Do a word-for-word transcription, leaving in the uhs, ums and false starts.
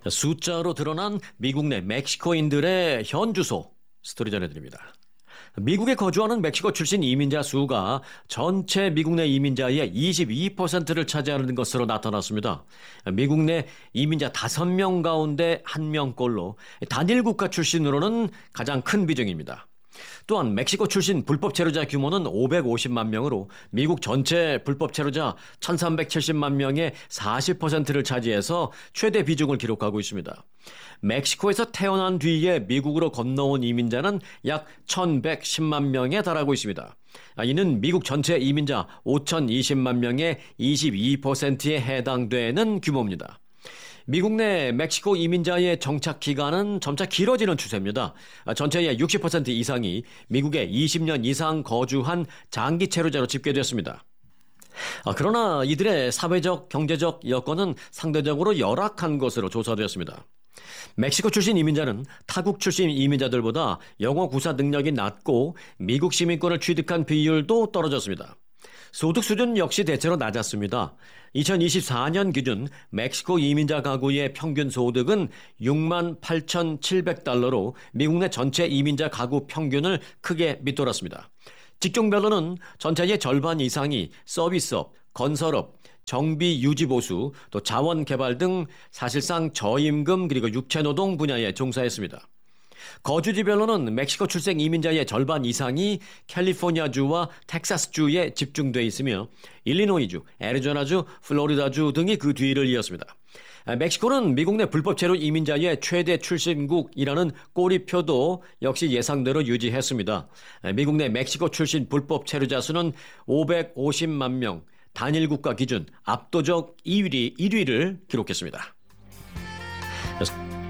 숫자로 드러난 미국 내 멕시코인들의 현 주소 스토리 전해드립니다. 미국에 거주하는 멕시코 출신 이민자 수가 전체 미국 내 이민자의 이십이 퍼센트를 차지하는 것으로 나타났습니다. 미국 내 이민자 다섯 명 가운데 한 명꼴로 단일 국가 출신으로는 가장 큰 비중입니다. 또한 멕시코 출신 불법 체류자 규모는 오백오십만 명으로 미국 전체 불법 체류자 천삼백칠십만 명의 사십 퍼센트를 차지해서 최대 비중을 기록하고 있습니다. 멕시코에서 태어난 뒤에 미국으로 건너온 이민자는 약 천백십만 명에 달하고 있습니다. 이는 미국 전체 이민자 오천이십만 명의 이십이 퍼센트에 해당되는 규모입니다. 미국 내 멕시코 이민자의 정착 기간은 점차 길어지는 추세입니다. 전체의 육십 퍼센트 이상이 미국에 이십 년 이상 거주한 장기 체류자로 집계됐습니다. 그러나 이들의 사회적, 경제적 여건은 상대적으로 열악한 것으로 조사되었습니다. 멕시코 출신 이민자는 타국 출신 이민자들보다 영어 구사 능력이 낮고 미국 시민권을 취득한 비율도 떨어졌습니다. 소득 수준 역시 대체로 낮았습니다. 이천이십사 년 기준 멕시코 이민자 가구의 평균 소득은 육만 팔천칠백 달러로 미국 내 전체 이민자 가구 평균을 크게 밑돌았습니다. 직종별로는 전체의 절반 이상이 서비스업, 건설업, 정비 유지 보수, 또 자원 개발 등 사실상 저임금 그리고 육체노동 분야에 종사했습니다. 거주지별로는 멕시코 출생 이민자의 절반 이상이 캘리포니아주와 텍사스주에 집중돼 있으며 일리노이주, 애리조나주, 플로리다주 등이 그 뒤를 이었습니다. 멕시코는 미국 내 불법 체류 이민자의 최대 출신국이라는 꼬리표도 역시 예상대로 유지했습니다. 미국 내 멕시코 출신 불법 체류자 수는 오백오십만 명, 단일 국가 기준 압도적 일 위, 일 위를 기록했습니다.